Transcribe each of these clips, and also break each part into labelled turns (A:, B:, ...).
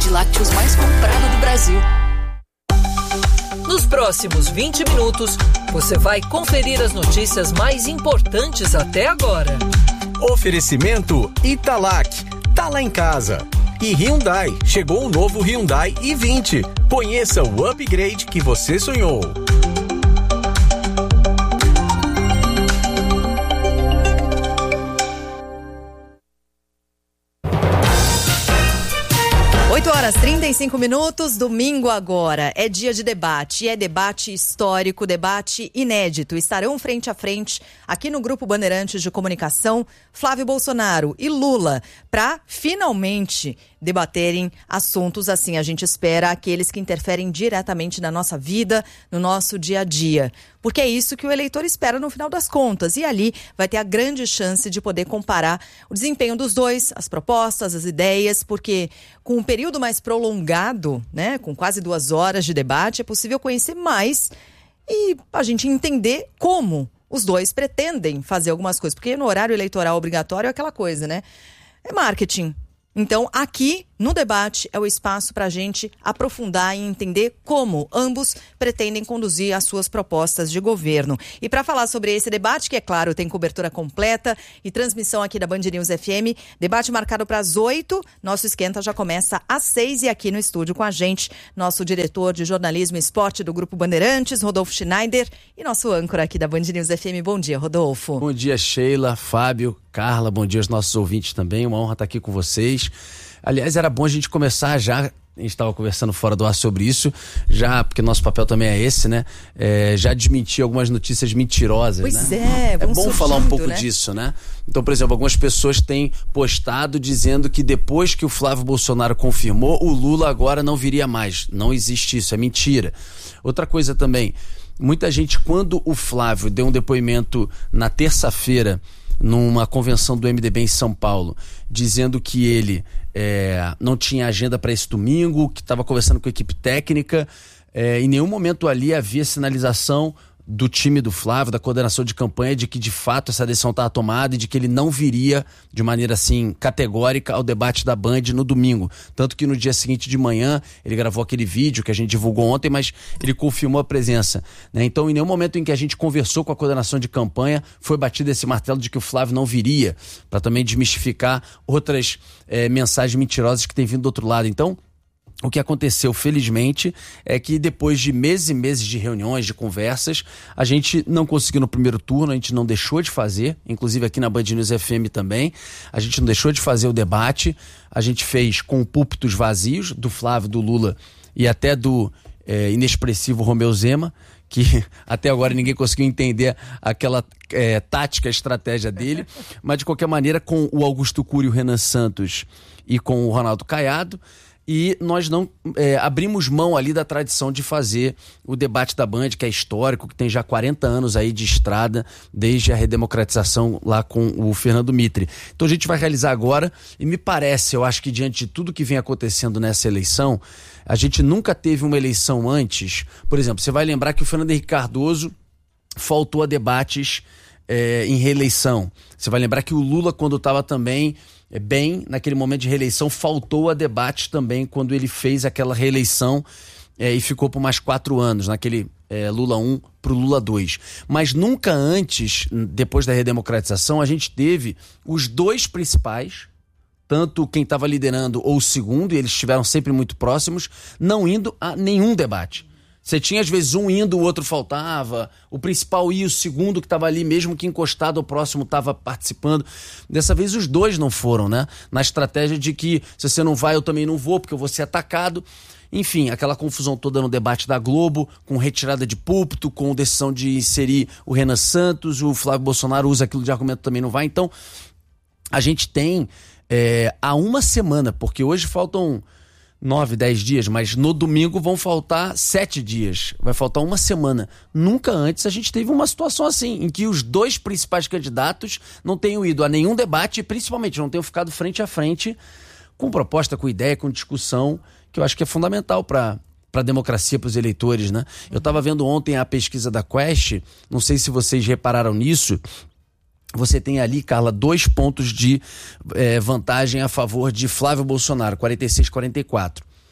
A: de lácteos mais comprada do Brasil.
B: Nos próximos 20 minutos, você vai conferir as notícias mais importantes até agora.
C: Oferecimento Italac, tá lá em casa. E Hyundai, chegou o novo Hyundai i20. Conheça o upgrade que você sonhou.
D: 8h35, domingo agora. É dia de debate, e é debate histórico, debate inédito. Estarão frente a frente, aqui no Grupo Bandeirantes de Comunicação, Flávio Bolsonaro e Lula, para finalmente debaterem assuntos assim, a gente espera, aqueles que interferem diretamente na nossa vida, no nosso dia a dia. Porque é isso que o eleitor espera no final das contas. E ali vai ter a grande chance de poder comparar o desempenho dos dois, as propostas, as ideias, porque com um período mais prolongado, né, com quase 2 horas de debate, é possível conhecer mais e a gente entender como os dois pretendem fazer algumas coisas. Porque no horário eleitoral obrigatório é aquela coisa, né? É marketing. Então, aqui, no debate, é o espaço para a gente aprofundar e entender como ambos pretendem conduzir as suas propostas de governo. E para falar sobre esse debate, que é claro, tem cobertura completa e transmissão aqui da Band News FM, debate marcado para as 8, nosso esquenta já começa às 6 e aqui no estúdio com a gente, nosso diretor de jornalismo e esporte do Grupo Bandeirantes, Rodolfo Schneider, e nosso âncora aqui da Band News FM. Bom dia, Rodolfo.
E: Bom dia, Sheila, Fábio, Carla, bom dia aos nossos ouvintes também, uma honra estar aqui com vocês. Aliás, era bom a gente começar já, a gente estava conversando fora do ar sobre isso, já, porque nosso papel também é esse, né? Já desmentir algumas notícias mentirosas,
D: pois
E: né?
D: É bom
E: surgindo, falar um pouco disso, né? Então, por exemplo, algumas pessoas têm postado dizendo que depois que o Flávio Bolsonaro confirmou, o Lula agora não viria mais. Não existe isso, é mentira. Outra coisa também, muita gente, quando o Flávio deu um depoimento na terça-feira, numa convenção do MDB em São Paulo, dizendo que ele não tinha agenda para esse domingo, que estava conversando com a equipe técnica, em nenhum momento ali havia sinalização do time do Flávio, da coordenação de campanha, de que de fato essa decisão estava tomada e de que ele não viria de maneira assim categórica ao debate da Band no domingo. Tanto que no dia seguinte de manhã ele gravou aquele vídeo que a gente divulgou ontem, mas ele confirmou a presença, né? Então, em nenhum momento em que a gente conversou com a coordenação de campanha foi batido esse martelo de que o Flávio não viria, para também desmistificar outras mensagens mentirosas que tem vindo do outro lado. Então, o que aconteceu, felizmente, é que depois de meses e meses de reuniões, de conversas, a gente não conseguiu no primeiro turno, a gente não deixou de fazer, inclusive aqui na Band News FM também, a gente não deixou de fazer o debate, a gente fez com púlpitos vazios, do Flávio, do Lula e até do inexpressivo Romeu Zema, que até agora ninguém conseguiu entender aquela tática, estratégia dele, mas de qualquer maneira com o Augusto Cury, o Renan Santos e com o Ronaldo Caiado. E nós não abrimos mão ali da tradição de fazer o debate da Band, que é histórico, que tem já 40 anos aí de estrada, desde a redemocratização lá com o Fernando Mitre. Então a gente vai realizar agora, e me parece, eu acho que diante de tudo que vem acontecendo nessa eleição, a gente nunca teve uma eleição antes. Por exemplo, você vai lembrar que o Fernando Henrique Cardoso faltou a debates em reeleição. Você vai lembrar que o Lula, quando estava também bem, naquele momento de reeleição, faltou a debate também quando ele fez aquela reeleição e ficou por mais 4 anos, naquele Lula 1 para o Lula 2. Mas nunca antes, depois da redemocratização, a gente teve os dois principais, tanto quem estava liderando ou o segundo, e eles estiveram sempre muito próximos, não indo a nenhum debate. Você tinha, às vezes, um indo, o outro faltava, o principal ia, o segundo que estava ali, mesmo que encostado ao próximo, estava participando. Dessa vez os dois não foram, né? Na estratégia de que se você não vai, eu também não vou, porque eu vou ser atacado. Enfim, aquela confusão toda no debate da Globo, com retirada de púlpito, com decisão de inserir o Renan Santos, o Flávio Bolsonaro usa aquilo de argumento, também não vai. Então, a gente tem há uma semana, porque hoje faltam 9, 10 dias, mas no domingo vão faltar 7 dias, vai faltar uma semana. Nunca antes a gente teve uma situação assim, em que os dois principais candidatos não tenham ido a nenhum debate e principalmente não tenham ficado frente a frente com proposta, com ideia, com discussão, que eu acho que é fundamental para a democracia, para os eleitores, né? Eu estava vendo ontem a pesquisa da Quest, não sei se vocês repararam nisso. Você tem ali, Carla, 2 pontos de vantagem a favor de Flávio Bolsonaro, 46-44.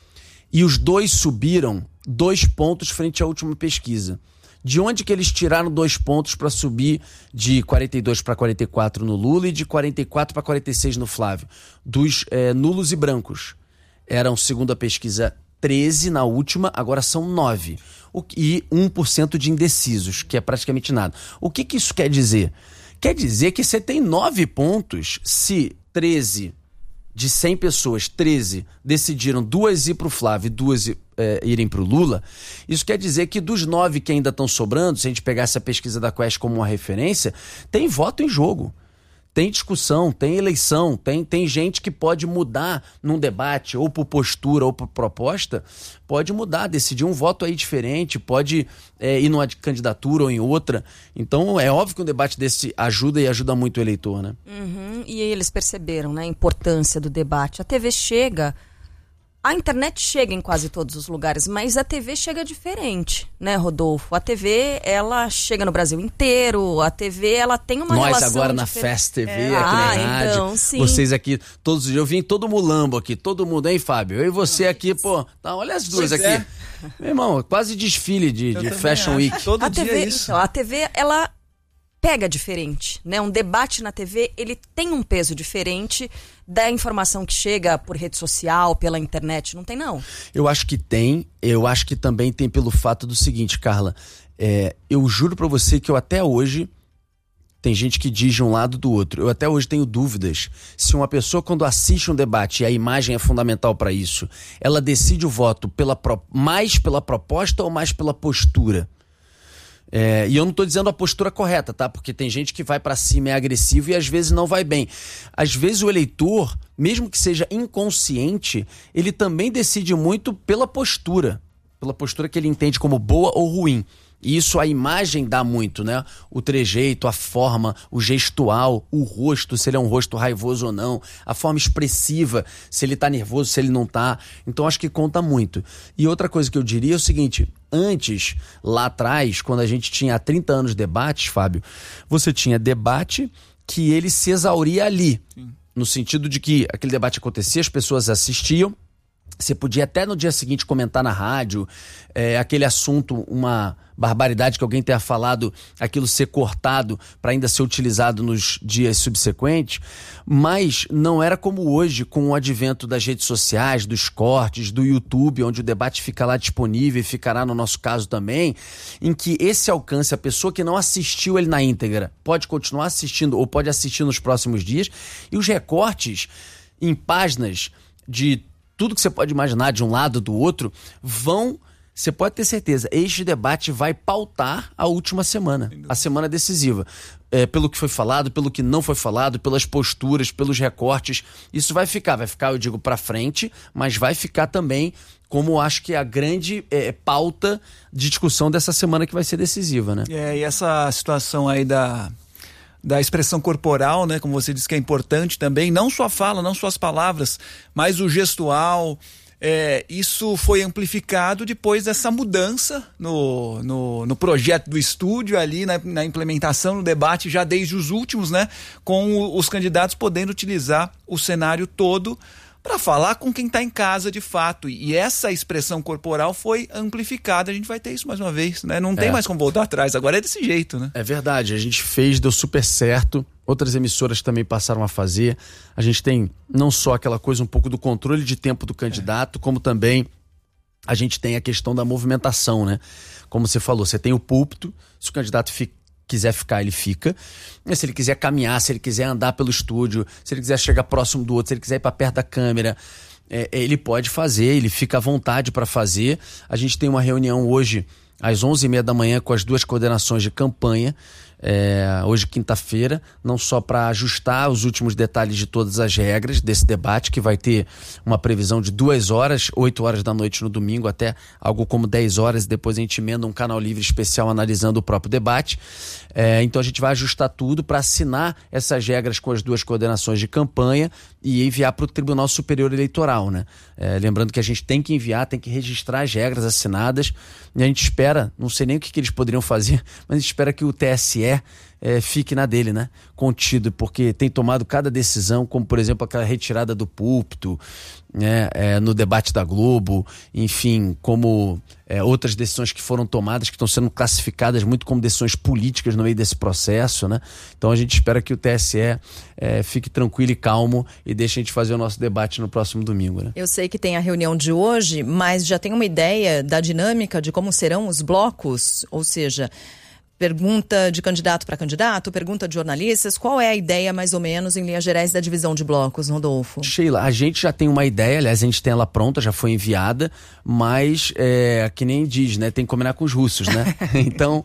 E: E os dois subiram 2 pontos frente à última pesquisa. De onde que eles tiraram 2 pontos para subir de 42 para 44 no Lula e de 44 para 46 no Flávio? Dos nulos e brancos. Eram, segundo a pesquisa, 13 na última, agora são 9. E 1% de indecisos, que é praticamente nada. O que isso quer dizer? Quer dizer que você tem 9 pontos se 13 de 100 pessoas, 13 decidiram 2 ir para o Flávio e 2 irem para o Lula. Isso quer dizer que dos 9 que ainda estão sobrando, se a gente pegar essa pesquisa da Quest como uma referência, tem voto em jogo. Tem discussão, tem eleição, tem gente que pode mudar num debate, ou por postura, ou por proposta, pode mudar, decidir um voto aí diferente, pode ir numa candidatura ou em outra. Então, é óbvio que um debate desse ajuda e ajuda muito o eleitor, né?
F: Uhum. E eles perceberam, né, a importância do debate. A TV chega... A internet chega em quase todos os lugares, mas a TV chega diferente, né, Rodolfo? A TV, ela chega no Brasil inteiro, a TV, ela tem uma relação...
E: Nós agora na Fast TV, aqui na rádio,
F: então, sim.
E: Vocês aqui, todos os dias, eu vim todo mulambo aqui, todo mundo, hein, Fábio? Eu e você aqui, pô, tá, olha as duas aqui. Meu irmão, quase desfile de Fashion Week.
G: Todo dia é isso.
F: Então, a TV, ela pega diferente, né? Um debate na TV, ele tem um peso diferente da informação que chega por rede social, pela internet. Não tem, não?
E: Eu acho que tem. Eu acho que também tem pelo fato do seguinte, Carla. Eu juro pra você que eu até hoje... Tem gente que diz de um lado do outro. Eu até hoje tenho dúvidas se uma pessoa, quando assiste um debate, e a imagem é fundamental para isso, ela decide o voto mais pela proposta ou mais pela postura. E eu não estou dizendo a postura correta, tá? Porque tem gente que vai para cima, é agressivo e às vezes não vai bem. Às vezes o eleitor, mesmo que seja inconsciente, ele também decide muito pela postura que ele entende como boa ou ruim. E isso a imagem dá muito, né? O trejeito, a forma, o gestual, o rosto, se ele é um rosto raivoso ou não, a forma expressiva, se ele tá nervoso, se ele não tá. Então acho que conta muito. E outra coisa que eu diria é o seguinte: antes, lá atrás, quando a gente tinha há 30 anos debates, Fábio, você tinha debate que ele se exauria ali. Sim. No sentido de que aquele debate acontecia, as pessoas assistiam, você podia até no dia seguinte comentar na rádio, aquele assunto, uma barbaridade que alguém tenha falado, aquilo ser cortado para ainda ser utilizado nos dias subsequentes, mas não era como hoje, com o advento das redes sociais, dos cortes, do YouTube, onde o debate fica lá disponível e ficará no nosso caso também, em que esse alcance, a pessoa que não assistiu ele na íntegra, pode continuar assistindo ou pode assistir nos próximos dias, e os recortes em páginas de tudo que você pode imaginar de um lado do outro, você pode ter certeza, este debate vai pautar a última semana, a semana decisiva. Pelo que foi falado, pelo que não foi falado, pelas posturas, pelos recortes, isso vai ficar, eu digo, para frente, mas vai ficar também como acho que é a grande pauta de discussão dessa semana que vai ser decisiva, né?
G: E essa situação aí da expressão corporal, né? Como você disse que é importante também, não só a fala, não só as palavras, mas o gestual. Isso foi amplificado depois dessa mudança no projeto do estúdio ali, na implementação, no debate, já desde os últimos, né? Com os candidatos podendo utilizar o cenário todo para falar com quem está em casa de fato. E essa expressão corporal foi amplificada. A gente vai ter isso mais uma vez, né? Não tem mais como voltar atrás. Agora é desse jeito, né?
E: É verdade. A gente fez, deu super certo. Outras emissoras também passaram a fazer. A gente tem não só aquela coisa um pouco do controle de tempo do candidato, como também a gente tem a questão da movimentação, né? Como você falou, você tem o púlpito. Se o candidato quiser ficar, ele fica. Mas se ele quiser caminhar, se ele quiser andar pelo estúdio, se ele quiser chegar próximo do outro, se ele quiser ir para perto da câmera, ele pode fazer, ele fica à vontade para fazer. A gente tem uma reunião hoje às 11h30 da manhã com as 2 coordenações de campanha, hoje quinta-feira, não só para ajustar os últimos detalhes de todas as regras desse debate, que vai ter uma previsão de 2 horas, 8 horas da noite no domingo, até algo como 10 horas, e depois a gente emenda um canal livre especial analisando o próprio debate. Então a gente vai ajustar tudo para assinar essas regras com as 2 coordenações de campanha e enviar para o Tribunal Superior Eleitoral, né? Lembrando que a gente tem que enviar, tem que registrar as regras assinadas, e a gente espera, não sei nem o que eles poderiam fazer, mas a gente espera que o TSE TSE fique na dele, né? Contido, porque tem tomado cada decisão, como por exemplo aquela retirada do púlpito, né? No debate da Globo, enfim, como outras decisões que foram tomadas, que estão sendo classificadas muito como decisões políticas no meio desse processo, né? Então a gente espera que o TSE fique tranquilo e calmo e deixe a gente fazer o nosso debate no próximo domingo, né?
D: Eu sei que tem a reunião de hoje, mas já tem uma ideia da dinâmica de como serão os blocos, ou seja, pergunta de candidato para candidato, pergunta de jornalistas. Qual é a ideia, mais ou menos, em linhas gerais, da divisão de blocos, Rodolfo?
E: Sheila, a gente já tem uma ideia, aliás, a gente tem ela pronta, já foi enviada, mas, que nem diz, né? Tem que combinar com os russos, né? Então,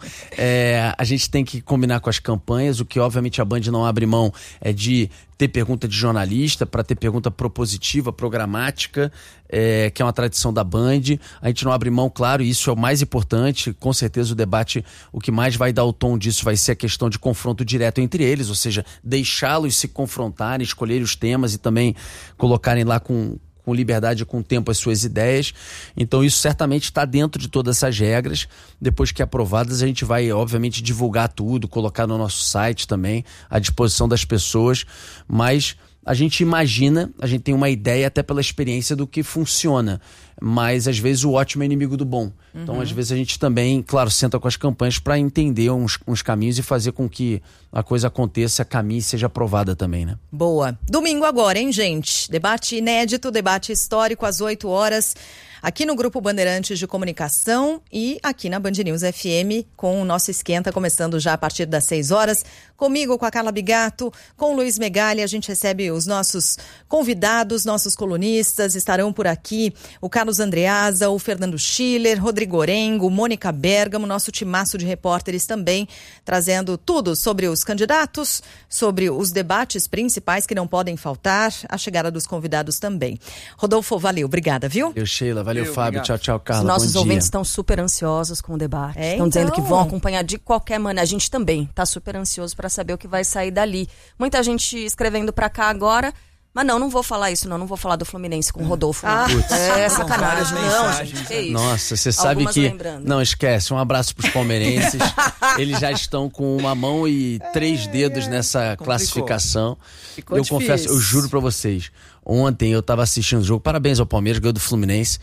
E: a gente tem que combinar com as campanhas, o que, obviamente, a Band não abre mão de ter pergunta de jornalista, para ter pergunta propositiva, programática, que é uma tradição da Band. A gente não abre mão, claro, e isso é o mais importante. Com certeza o debate, o que mais vai dar o tom disso vai ser a questão de confronto direto entre eles, ou seja, deixá-los se confrontarem, escolherem os temas e também colocarem lá com liberdade e com tempo as suas ideias. Então isso certamente está dentro de todas essas regras. Depois que aprovadas, a gente vai obviamente divulgar tudo, colocar no nosso site também, à disposição das pessoas, mas a gente imagina, a gente tem uma ideia até pela experiência do que funciona, mas às vezes o ótimo é inimigo do bom. Então às vezes a gente também, claro, senta com as campanhas para entender uns caminhos e fazer com que a coisa aconteça, caminhe e seja aprovada também, né?
D: Boa. Domingo agora, hein, gente? Debate inédito, debate histórico às 8 horas, aqui no Grupo Bandeirantes de Comunicação e aqui na Band News FM, com o nosso Esquenta, começando já a partir das 6 horas. Comigo, com a Carla Bigato, com o Luiz Megali, a gente recebe os nossos convidados, nossos colunistas, estarão por aqui o Carlos Andreasa, o Fernando Schiller, Rodrigo Orengo, Mônica Bergamo, nosso timaço de repórteres também, trazendo tudo sobre os candidatos, sobre os debates principais que não podem faltar, a chegada dos convidados também. Rodolfo, valeu, obrigada, viu?
E: Valeu, Sheila, valeu, Fábio,
G: obrigado.
E: Tchau, Carla,
F: Os nossos
E: bom dia.
F: ouvintes estão super ansiosos com o debate. Estão
D: então
F: dizendo que vão acompanhar de qualquer maneira. A gente também está super ansioso para saber o que vai sair dali. Muita gente escrevendo para cá agora, mas não vou falar isso, não vou falar do Fluminense com o Rodolfo. Sacanagem. Não, gente, que isso.
E: Nossa, você sabe
F: Algumas
E: que...
F: lembrando.
E: Não, esquece, um abraço pros palmeirenses. Eles já estão com uma mão e 3 dedos nessa classificação.
D: Ficou
E: eu
D: difícil.
E: confesso, eu juro pra vocês, ontem eu tava assistindo o jogo, parabéns ao Palmeiras, ganhou do Fluminense.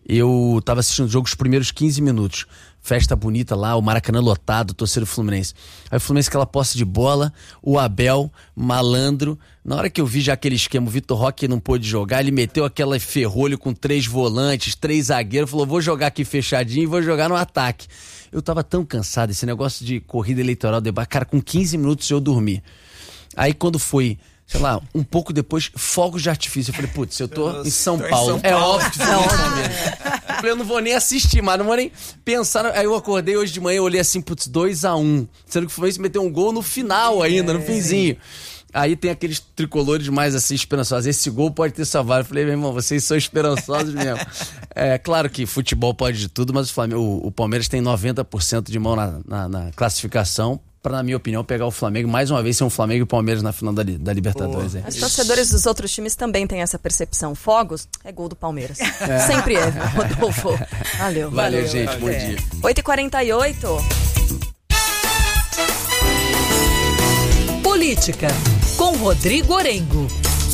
E: Eu tava assistindo o jogo os primeiros 15 minutos. Festa bonita lá, o Maracanã lotado, torcedor do Fluminense. Aí o Fluminense, aquela posse de bola, o Abel, malandro. Na hora que eu vi já aquele esquema, o Vitor Roque não pôde jogar, ele meteu aquela ferrolho com 3 volantes, 3 zagueiros, falou, vou jogar aqui fechadinho e vou jogar no ataque. Eu tava tão cansado, esse negócio de corrida eleitoral, debate, cara, com 15 minutos eu dormi. Aí quando foi, sei lá, um pouco depois, fogos de artifício. Eu falei, putz, eu tô em São Paulo. É óbvio que foi Eu falei, eu não vou nem assistir, mas não vou nem pensar. Aí eu acordei hoje de manhã, eu olhei assim, putz, 2-1. Sendo que o Fluminense meteu um gol no final ainda, no finzinho. Aí tem aqueles tricolores mais assim, esperançosos. Esse gol pode ter salvado. Eu falei, meu irmão, vocês são esperançosos mesmo. É claro que futebol pode de tudo, mas o Palmeiras tem 90% de mão na classificação. Para, na minha opinião, pegar o Flamengo, mais uma vez ser um Flamengo e o Palmeiras na final da Libertadores.
F: Os torcedores dos outros times também têm essa percepção. Fogos é gol do Palmeiras. Sempre é, Rodolfo.
E: Valeu, gente. Bom dia.
F: 8h48.
B: Política, com Rodrigo Orengo.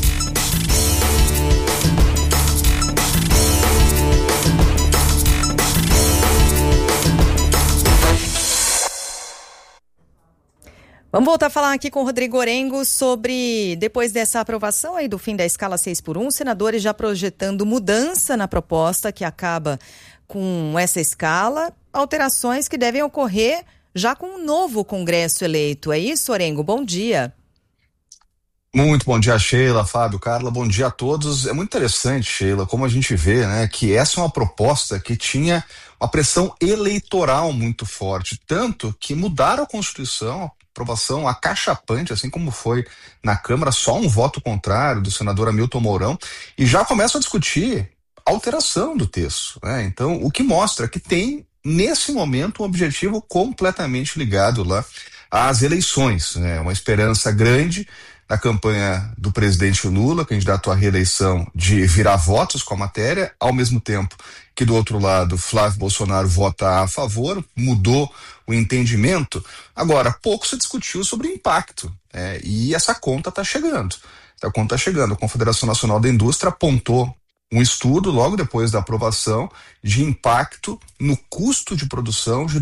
D: Vamos voltar a falar aqui com o Rodrigo Orengo sobre, depois dessa aprovação aí do fim da escala 6x1, senadores já projetando mudança na proposta que acaba com essa escala, alterações que devem ocorrer já com um novo Congresso eleito. É isso, Orengo? Bom dia.
H: Muito bom dia, Sheila, Fábio, Carla, bom dia a todos. É muito interessante, Sheila, como a gente vê, né, que essa é uma proposta que tinha uma pressão eleitoral muito forte, tanto que mudaram a Constituição, aprovação acachapante, assim como foi na Câmara, só um voto contrário do senador Hamilton Mourão, e já começam a discutir alteração do texto, né? Então, o que mostra que tem, nesse momento, um objetivo completamente ligado lá às eleições, né? Uma esperança grande da campanha do presidente Lula, candidato à reeleição, de virar votos com a matéria, ao mesmo tempo que do outro lado Flávio Bolsonaro vota a favor, mudou o entendimento. Agora, pouco se discutiu sobre o impacto, e essa conta está chegando. A Confederação Nacional da Indústria apontou um estudo, logo depois da aprovação, de impacto no custo de produção de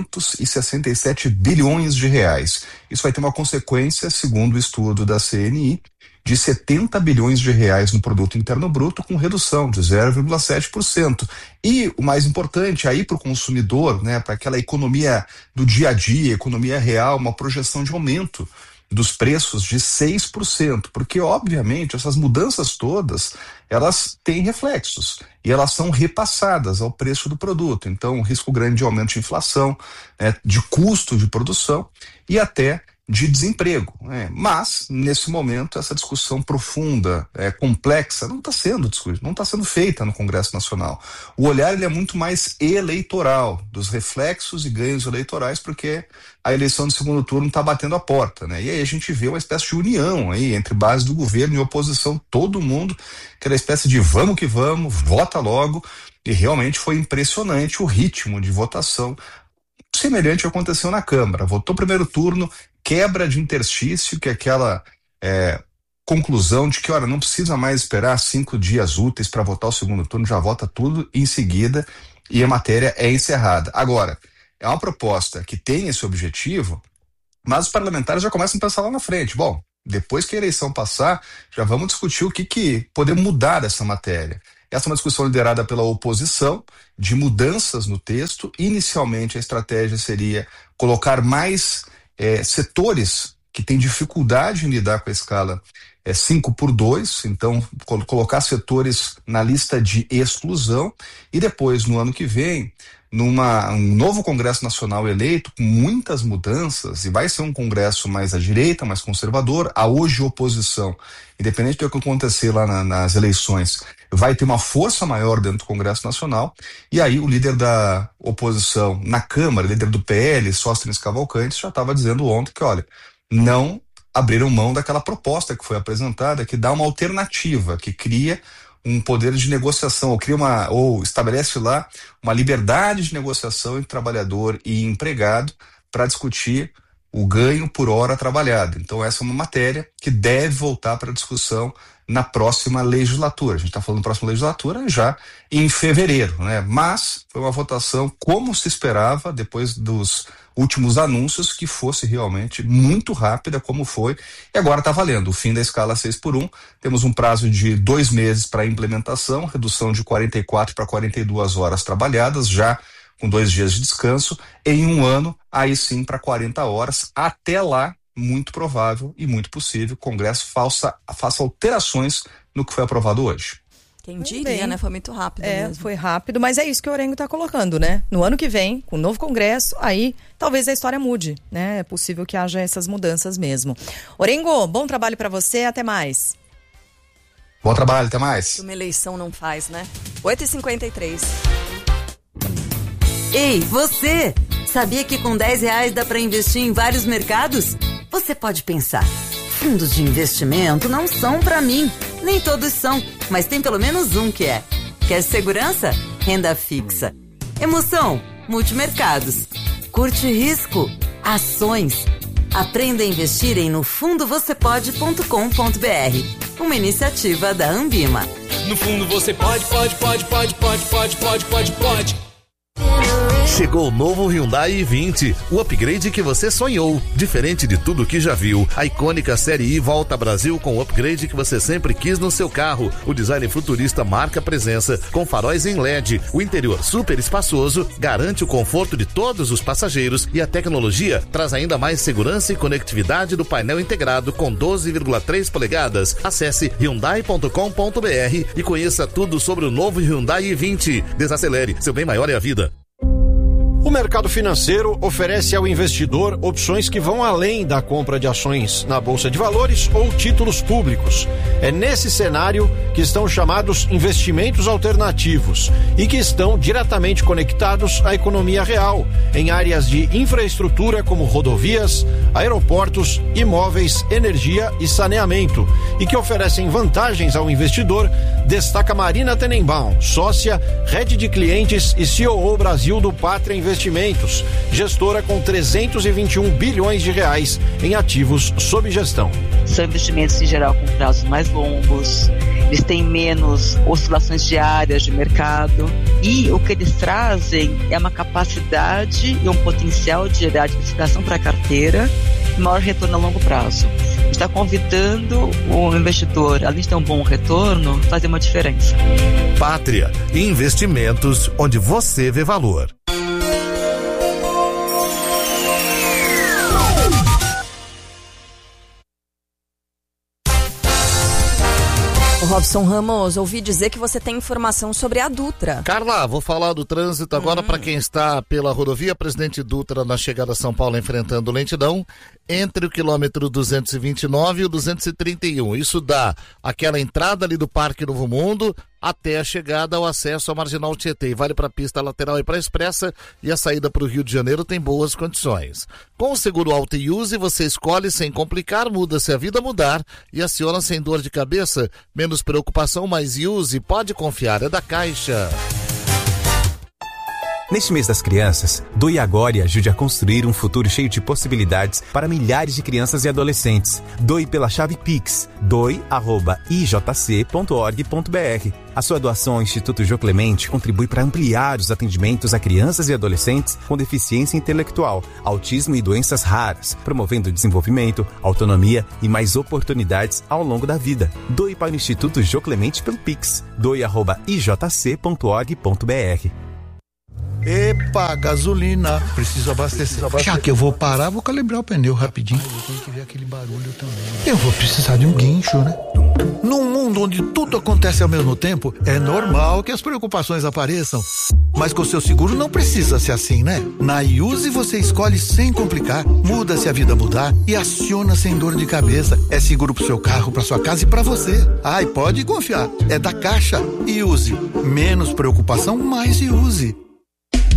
H: 267 bilhões de reais. Isso vai ter uma consequência, segundo o estudo da CNI, de 70 bilhões de reais no produto interno bruto, com redução de 0,7%. E o mais importante, aí para o consumidor, para aquela economia do dia a dia, economia real, uma projeção de aumento dos preços de 6%, porque obviamente essas mudanças todas, elas têm reflexos e elas são repassadas ao preço do produto. Então, risco grande de aumento de inflação, de custo de produção e até de desemprego. Mas, nesse momento, essa discussão profunda, complexa, não está sendo discutida, não está sendo feita no Congresso Nacional. O olhar ele é muito mais eleitoral, dos reflexos e ganhos eleitorais, porque a eleição de segundo turno está batendo a porta, E aí a gente vê uma espécie de união aí entre base do governo e oposição, todo mundo, aquela espécie de vamos que vamos, vota logo, e realmente foi impressionante o ritmo de votação, semelhante ao que aconteceu na Câmara. Votou primeiro turno, quebra de interstício, que é aquela conclusão de que, não precisa mais esperar 5 dias úteis para votar o segundo turno, já vota tudo em seguida e a matéria é encerrada. Agora, é uma proposta que tem esse objetivo, mas os parlamentares já começam a pensar lá na frente. Bom, depois que a eleição passar, já vamos discutir o que podemos mudar dessa matéria. Essa é uma discussão liderada pela oposição, de mudanças no texto. Inicialmente, a estratégia seria colocar mais setores que têm dificuldade em lidar com a escala 5x2, então colocar setores na lista de exclusão, e depois, no ano que vem, um novo Congresso Nacional eleito, com muitas mudanças, e vai ser um Congresso mais à direita, mais conservador. A hoje oposição, independente do que acontecer lá nas eleições, vai ter uma força maior dentro do Congresso Nacional, e aí o líder da oposição na Câmara, líder do PL, Sóstenes Cavalcanti, já estava dizendo ontem que, não abriram mão daquela proposta que foi apresentada, que dá uma alternativa, que cria um poder de negociação, ou estabelece lá uma liberdade de negociação entre trabalhador e empregado para discutir o ganho por hora trabalhada. Então essa é uma matéria que deve voltar para discussão na próxima legislatura. A gente está falando próxima legislatura já em fevereiro, Mas foi uma votação como se esperava, depois dos últimos anúncios, que fosse realmente muito rápida, como foi, e agora está valendo o fim da escala 6x1. Temos um prazo de 2 meses para a implementação, redução de 44 para 42 horas trabalhadas, já com 2 dias de descanso, em 1 ano, aí sim para 40 horas. Até lá, muito provável e muito possível, o Congresso faça alterações no que foi aprovado hoje.
F: Quem diria, Foi muito rápido mesmo.
D: Foi rápido, mas é isso que o Orengo está colocando, No ano que vem, com o novo Congresso, aí talvez a história mude, É possível que haja essas mudanças mesmo. Orengo, bom trabalho para você, até mais.
H: Bom trabalho, até mais.
F: Uma eleição não faz, 8h53.
I: Ei, você! Sabia que com R$10 dá para investir em vários mercados? Você pode pensar, fundos de investimento não são para mim. Nem todos são, mas tem pelo menos um que é. Quer segurança? Renda fixa. Emoção? Multimercados. Curte risco? Ações. Aprenda a investir em nofundovocepode.com.br. Uma iniciativa da Ambima.
J: No fundo você pode.
K: Chegou o novo Hyundai i20, o upgrade que você sonhou. Diferente de tudo que já viu, a icônica Série I volta ao Brasil com o upgrade que você sempre quis no seu carro. O design futurista marca presença, com faróis em LED, o interior super espaçoso, garante o conforto de todos os passageiros e a tecnologia traz ainda mais segurança e conectividade do painel integrado com 12,3 polegadas. Acesse hyundai.com.br e conheça tudo sobre o novo Hyundai i20. Desacelere, seu bem maior é a vida.
J: O mercado financeiro oferece ao investidor opções que vão além da compra de ações na Bolsa de Valores ou títulos públicos. É nesse cenário que estão chamados investimentos alternativos e que estão diretamente conectados à economia real, em áreas de infraestrutura como rodovias, aeroportos, imóveis, energia e saneamento, e que oferecem vantagens ao investidor, destaca Marina Tenenbaum, sócia, head de clientes e COO Brasil do Pátria Investimentos, gestora com 321 bilhões de reais em ativos sob gestão.
L: São investimentos em geral com prazos mais longos, eles têm menos oscilações diárias de mercado e o que eles trazem é uma capacidade e um potencial de gerar diversificação para a carteira e maior retorno a longo prazo. Está convidando o investidor, além de ter um bom retorno, fazer uma diferença.
K: Pátria, investimentos onde você vê valor.
F: Robson Ramos, ouvi dizer que você tem informação sobre a Dutra.
K: Carla, vou falar do trânsito agora para quem está pela rodovia Presidente Dutra na chegada a São Paulo enfrentando lentidão entre o quilômetro 229 e o 231. Isso dá aquela entrada ali do Parque Novo Mundo até a chegada ao acesso à Marginal Tietê. E vale para a pista lateral e para a expressa, e a saída para o Rio de Janeiro tem boas condições. Com o seguro Alta e Use, você escolhe sem complicar, muda-se a vida mudar e aciona sem dor de cabeça. Menos preocupação, mais Use, pode confiar, é da Caixa.
M: Neste mês das crianças, doe agora e ajude a construir um futuro cheio de possibilidades para milhares de crianças e adolescentes. Doe pela chave Pix, doe@ijc.org.br. A sua doação ao Instituto Jô Clemente contribui para ampliar os atendimentos a crianças e adolescentes com deficiência intelectual, autismo e doenças raras, promovendo desenvolvimento, autonomia e mais oportunidades ao longo da vida. Doe para o Instituto Jô Clemente pelo Pix, doe@ijc.org.br.
N: Epa, gasolina. Preciso abastecer. Já que eu vou parar, vou calibrar o pneu rapidinho. Eu tenho que ver aquele barulho também. Eu vou precisar de um guincho, né? Num mundo onde tudo acontece ao mesmo tempo, é normal que as preocupações apareçam. Mas com seu seguro não precisa ser assim, né? Na Use você escolhe sem complicar, muda-se a vida mudar e aciona sem dor de cabeça. É seguro pro seu carro, pra sua casa e pra você. E pode confiar, é da Caixa. Use. Menos preocupação, mais Use.